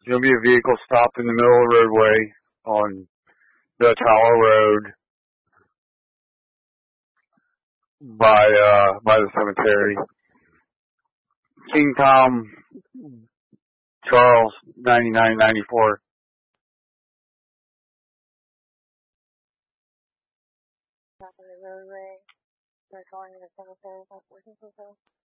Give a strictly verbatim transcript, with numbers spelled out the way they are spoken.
There'll be a vehicle stopped in the middle of the roadway on Dutch Hollow Road by uh by the cemetery. King Tom Charles ninety-nine ninety-four. Roadway. They're calling it a cemetery.